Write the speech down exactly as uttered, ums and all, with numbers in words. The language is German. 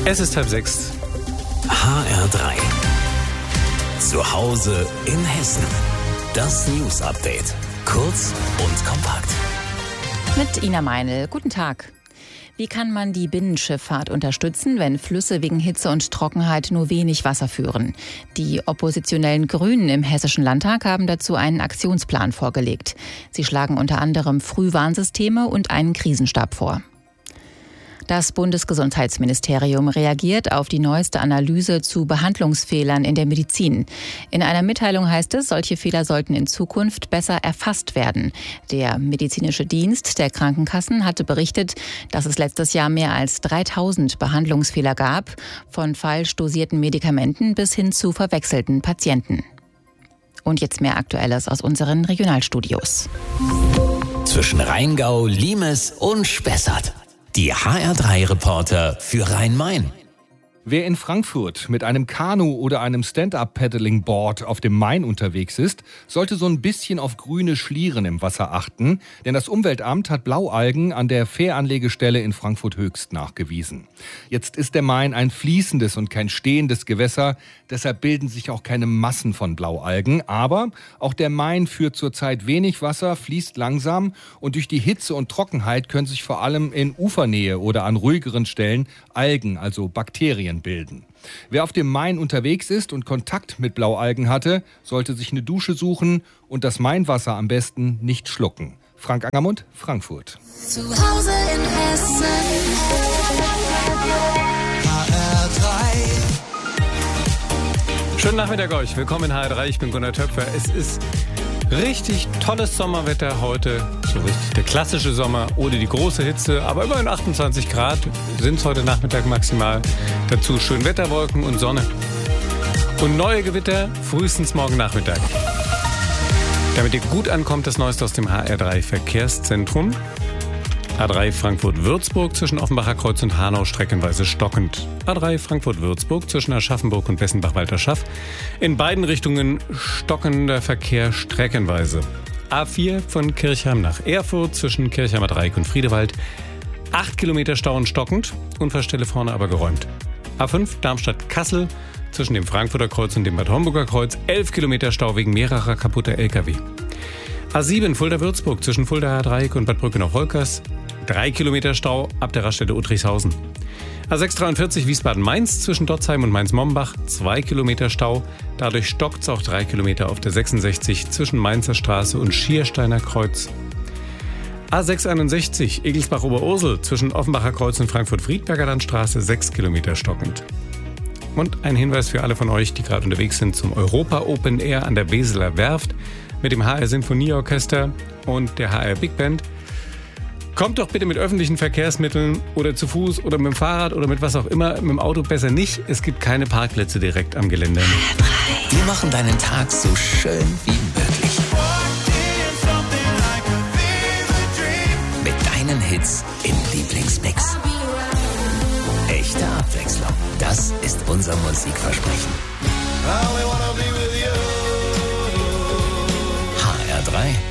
Es ist halb sechs. H R drei. Zu Hause in Hessen. Das News Update. Kurz und kompakt. Mit Ina Meinl. Guten Tag. Wie kann man die Binnenschifffahrt unterstützen, wenn Flüsse wegen Hitze und Trockenheit nur wenig Wasser führen? Die oppositionellen Grünen im Hessischen Landtag haben dazu einen Aktionsplan vorgelegt. Sie schlagen unter anderem Frühwarnsysteme und einen Krisenstab vor. Das Bundesgesundheitsministerium reagiert auf die neueste Analyse zu Behandlungsfehlern in der Medizin. In einer Mitteilung heißt es, solche Fehler sollten in Zukunft besser erfasst werden. Der medizinische Dienst der Krankenkassen hatte berichtet, dass es letztes Jahr mehr als dreitausend Behandlungsfehler gab, von falsch dosierten Medikamenten bis hin zu verwechselten Patienten. Und jetzt mehr Aktuelles aus unseren Regionalstudios. Zwischen Rheingau, Limes und Spessart. Die H R drei Reporter für Rhein-Main. Wer in Frankfurt mit einem Kanu oder einem Stand-Up-Paddling-Board auf dem Main unterwegs ist, sollte so ein bisschen auf grüne Schlieren im Wasser achten, denn das Umweltamt hat Blaualgen an der Fähranlegestelle in Frankfurt-Höchst nachgewiesen. Jetzt ist der Main ein fließendes und kein stehendes Gewässer, deshalb bilden sich auch keine Massen von Blaualgen, aber auch der Main führt zurzeit wenig Wasser, fließt langsam und durch die Hitze und Trockenheit können sich vor allem in Ufernähe oder an ruhigeren Stellen Algen, also Bakterien, bilden. Wer auf dem Main unterwegs ist und Kontakt mit Blaualgen hatte, sollte sich eine Dusche suchen und das Mainwasser am besten nicht schlucken. Frank Angermund, Frankfurt. Zu Hause in Hessen. H R drei. Schönen Nachmittag euch. Willkommen in H R drei. Ich bin Gunnar Töpfer. Es ist richtig tolles Sommerwetter heute. So richtig der klassische Sommer ohne die große Hitze. Aber immerhin achtundzwanzig Grad sind es heute Nachmittag maximal. Dazu schön Wetterwolken und Sonne. Und neue Gewitter frühestens morgen Nachmittag. Damit ihr gut ankommt, das Neueste aus dem H R drei Verkehrszentrum. A drei Frankfurt-Würzburg zwischen Offenbacher Kreuz und Hanau streckenweise stockend. A drei Frankfurt-Würzburg zwischen Aschaffenburg und Wessenbach-Walterschaff. In beiden Richtungen stockender Verkehr streckenweise. A vier von Kirchheim nach Erfurt zwischen Kirchheimer Dreieck und Friedewald. Acht Kilometer Stau und stockend, Unfallstelle vorne aber geräumt. A fünf Darmstadt-Kassel zwischen dem Frankfurter Kreuz und dem Bad Homburger Kreuz. Elf Kilometer Stau wegen mehrerer kaputter L K W. A sieben Fulda-Würzburg zwischen Fuldaer Dreieck und Bad Brückenau-Holkers. Drei Kilometer Stau ab der Raststätte Uttrichshausen. A sechs dreiundvierzig Wiesbaden-Mainz zwischen Dotzheim und Mainz-Mombach. Zwei Kilometer Stau. Dadurch stockt es auch drei Kilometer auf der sechsundsechzig zwischen Mainzer Straße und Schiersteiner Kreuz. A sechs einundsechzig Egelsbach-Oberursel zwischen Offenbacher Kreuz und Frankfurt-Friedberger Landstraße. Sechs Kilometer stockend. Und ein Hinweis für alle von euch, die gerade unterwegs sind zum Europa Open Air an der Weseler Werft mit dem H R Sinfonieorchester und der H R Big Band. Kommt doch bitte mit öffentlichen Verkehrsmitteln oder zu Fuß oder mit dem Fahrrad oder mit was auch immer. Mit dem Auto besser nicht. Es gibt keine Parkplätze direkt am Gelände. Wir machen deinen Tag so schön wie möglich. Mit deinen Hits im Lieblingsmix. Echte Abwechslung. Das ist unser Musikversprechen. H R drei